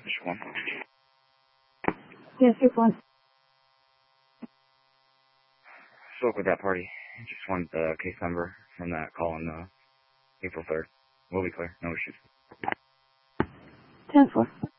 Just one. Yes, 6-1. Spoke with that party. Just wanted the case number from that call on April 3rd. We'll be clear. No issues. 10-4.